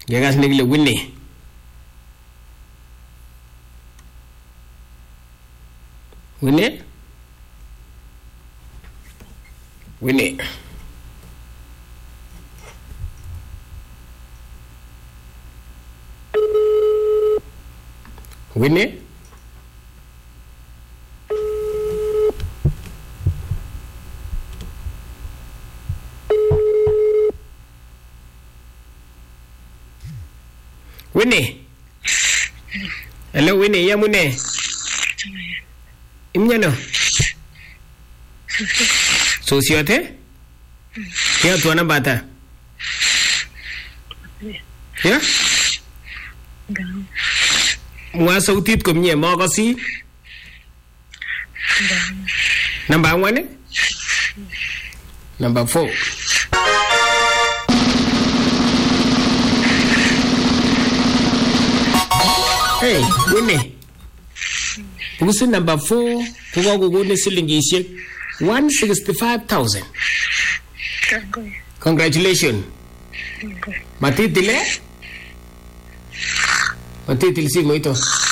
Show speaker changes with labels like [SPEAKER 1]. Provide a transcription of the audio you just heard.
[SPEAKER 1] Gekas nekile Winnie. Winnie? Winnie. Winnie? Winnie? Hello, Winnie, yamune? Imnyano? Sosiote? Kaya tuwa na bata? Yeah? Mwa sautit komye makasi? Number 1? Number 4? Hey, Winnie. Pugusin number 4, kuka kukuni silingishek 165,000. Congratulations. Matitile? Matitil simo ito.